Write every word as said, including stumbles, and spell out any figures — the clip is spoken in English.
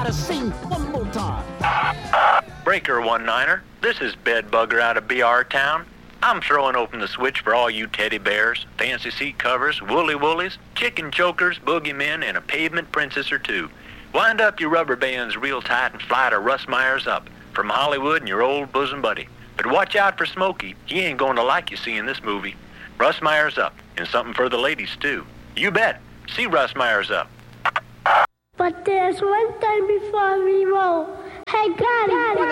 gotta sing one more time. Breaker one-niner, this is Bedbugger out of B R Town. I'm throwing open the switch for all you teddy bears, fancy seat covers, woolly woolies, chicken chokers, boogeymen, and a pavement princess or two. Wind up your rubber bands real tight and fly to Russ Myers Up from Hollywood and your old bosom buddy. But watch out for Smokey. He ain't going to like you seeing this movie. Russ Myers Up, and something for the ladies, too. You bet. See Russ Myers Up. But there's one thing before we roll. Hey, Gotti.